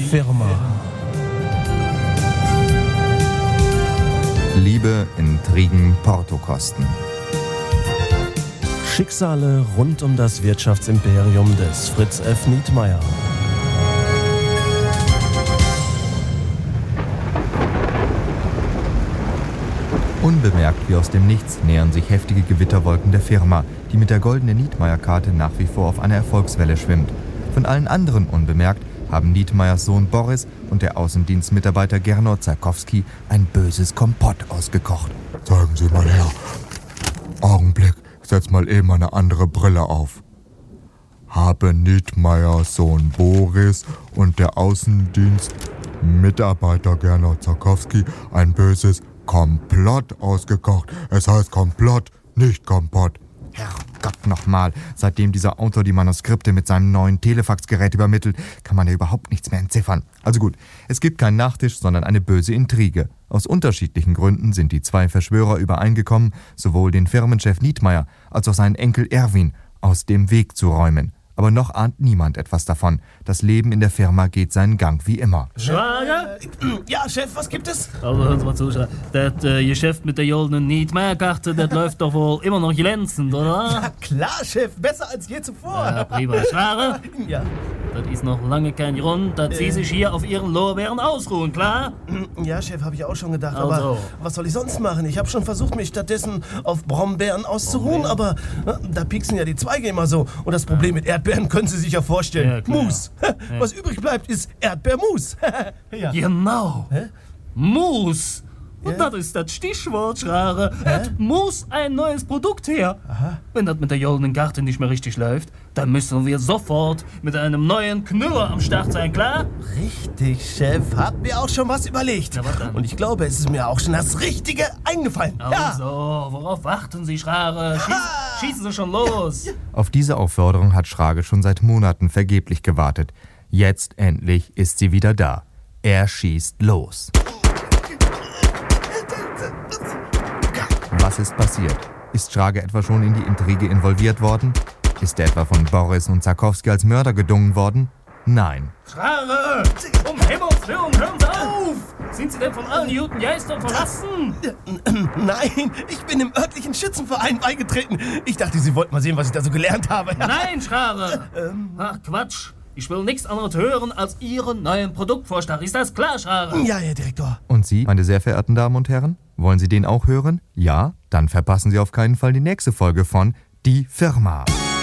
Firma. Liebe, Intrigen, Portokosten. Schicksale rund um das Wirtschaftsimperium des Fritz F. Nietmeyer. Unbemerkt wie aus dem Nichts nähern sich heftige Gewitterwolken der Firma, die mit der goldenen Nietmeyer-Karte nach wie vor auf einer Erfolgswelle schwimmt. Von allen anderen unbemerkt haben Nietmeyers Sohn Boris und der Außendienstmitarbeiter Gernot Zarkowski ein böses Kompott ausgekocht. Zeigen Sie mal her. Augenblick, setz mal eben eine andere Brille auf. Haben Nietmeyers Sohn Boris und der Außendienstmitarbeiter Gernot Zarkowski ein böses Komplott ausgekocht. Es heißt Komplott, nicht Kompott. Herrgott nochmal, seitdem dieser Autor die Manuskripte mit seinem neuen Telefaxgerät übermittelt, kann man ja überhaupt nichts mehr entziffern. Also gut, es gibt keinen Nachtisch, sondern eine böse Intrige. Aus unterschiedlichen Gründen sind die zwei Verschwörer übereingekommen, sowohl den Firmenchef Nietmeyer als auch seinen Enkel Erwin aus dem Weg zu räumen. Aber noch ahnt niemand etwas davon. Das Leben in der Firma geht seinen Gang wie immer. Schwager? Ja, Chef, was gibt es? Also hören Sie mal zu, das Geschäft mit der goldenen Nietmeyer-Karte, das läuft doch wohl immer noch glänzend, oder? Ja, klar, Chef, besser als je zuvor. Ja, prima. Schwager? Ja. Das ist noch lange kein Grund, dass Sie sich hier auf Ihren Lorbeeren ausruhen, klar? Ja, Chef, habe ich auch schon gedacht. Also. Aber was soll ich sonst machen? Ich habe schon versucht, mich stattdessen auf Brombeeren auszuruhen, aber da pieksen ja die Zweige immer so. Und das Problem mit Erdbeeren können Sie sich ja vorstellen. Ja, klar. Mus. Was übrig bleibt, ist Erdbeermus. Ja. Genau. Hä? Mus. Und Ja? das ist das Stichwort, Schrare. Es muss ein neues Produkt her. Aha. Wenn das mit der goldenen Karte nicht mehr richtig läuft, dann müssen wir sofort mit einem neuen Knüller am Start sein, klar? Richtig, Chef. Hab mir auch schon was überlegt. Ja, was dann? Und ich glaube, es ist mir auch schon das Richtige eingefallen. Ja. Also, worauf warten Sie, Schrare? Schießen Sie schon los. Auf diese Aufforderung hat Schrage schon seit Monaten vergeblich gewartet. Jetzt endlich ist sie wieder da. Er schießt los. Was ist passiert? Ist Schrage etwa schon in die Intrige involviert worden? Ist er etwa von Boris und Zarkowski als Mörder gedungen worden? Nein. Schrare! Um Himmels Willen, hören Sie auf! Sind Sie denn von allen guten Geistern verlassen? Nein, ich bin im örtlichen Schützenverein beigetreten. Ich dachte, Sie wollten mal sehen, was ich da so gelernt habe. Nein, Schrare! Ach, Quatsch. Ich will nichts anderes hören als Ihren neuen Produktvorschlag. Ist das klar, Schrare? Ja, Herr Direktor. Und Sie, meine sehr verehrten Damen und Herren? Wollen Sie den auch hören? Ja? Dann verpassen Sie auf keinen Fall die nächste Folge von Die Firma.